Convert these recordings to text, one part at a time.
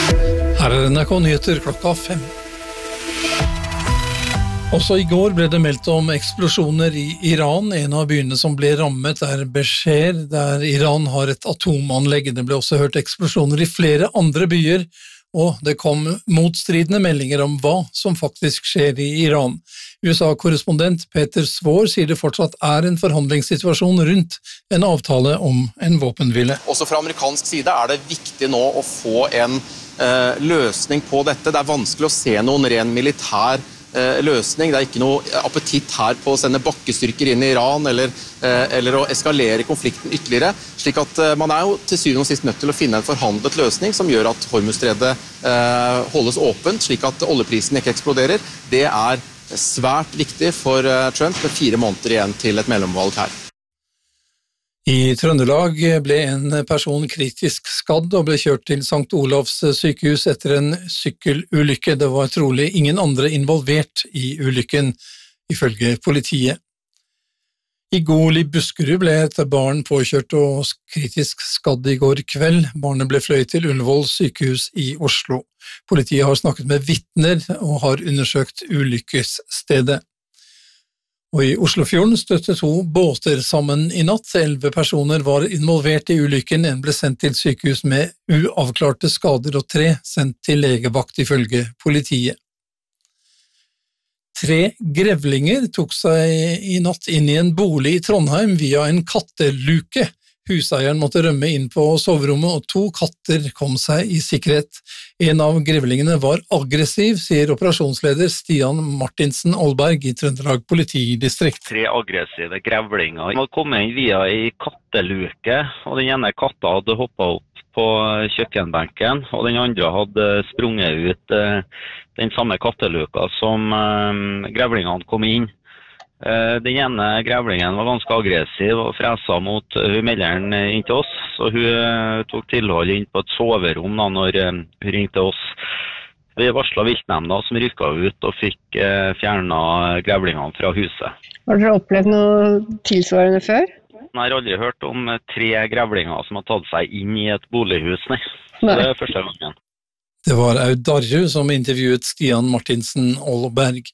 Her NRK Nyheter klokka 5. Også i går ble det meldt om eksplosjoner i Iran. En av byene som ble rammet Besher, der Iran har et atomanlegg. Det ble også hørt eksplosjoner i flere andre byer, og det kom motstridende meldinger om hva som faktisk skjer i Iran. USA-korrespondent Peter Svår sier det fortsatt en forhandlingssituasjon rundt en avtale om en våpenhvile. Også fra amerikansk side det viktig nå å få en løsning på dette. Det vanskelig å se noen ren militær løsning. Det ikke noe appetitt her på å sende bakkestyrker inn i Iran eller å eskalere konflikten ytterligere, slik at man jo til syvende og sist nødt til å finne en forhandlet løsning som gjør at Hormuzstredet holdes åpent, slik at oljeprisen ikke eksploderer. Det svært viktig for Trump med 4 måneder igjen til et mellomvalg her. I Trøndelag ble en person kritisk skadd og ble kjørt til St. Olavs sykehus etter en sykkelulykke. Det var trolig ingen andre involvert i ulykken, ifølge politiet. I Gol i Buskerud ble et barn påkjørt og kritisk skadd i går kveld. Barnet ble fløyet til Ullevål sykehus i Oslo. Politiet har snakket med vitner og har undersøkt ulykkesstedet. Og i Oslofjorden støtte 2 båter sammen i natt. 11 personer var involvert i ulykken. En ble sendt til sykehus med uavklarte skader og 3 sendt til legevakt ifølge politiet. 3 grevlinger tok seg i natt inn i en bolig i Trondheim via en katteluke. Huseieren måtte rømme inn på soverommet, og 2 katter kom seg i sikkerhet. En av grevlingene var aggressiv, sier operasjonsleder Stian Martinsen Olberg i Trøndelag politidistrikt. 3 aggressive grevlinger hadde kommet inn via en katteluke, og den ene katta hadde hoppet opp på kjøkkenbenken, og den andre hadde sprunget ut den samme katteluka som grevlingene kom inn. Den ene grevlingen var ganske aggressiv og fresa mot melderen inn til oss, så hun tok tilhold inn på et soverom når hun ringte oss. Vi varslet viltnemnda som rykket ut og fikk fjernet grevlingene fra huset. Har dere opplevd noe tilsvarende før? Jeg har aldri hørt om 3 grevlinger som har tatt seg inn i et bolighus, nei. Så det første gangen. Det var Aud Darju som intervjuet Stian Martinsen Olberg.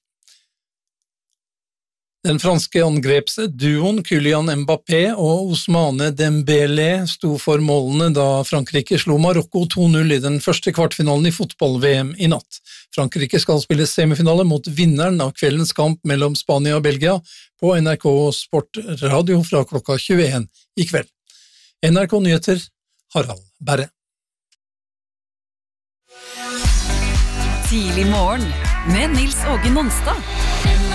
Den franske angrepsduoen Kylian Mbappé og Ousmane Dembélé sto for målene da Frankrike slo Marokko 2-0 i den første kvartfinalen i fotball-VM i natt. Frankrike skal spille semifinale mot vinneren av kveldens kamp mellom Spania og Belgia på NRK Sportradio fra klokka 21 i kveld. NRK Nyheter, Harald Berre. Tidlig morgen med Nils Åge Nonstad.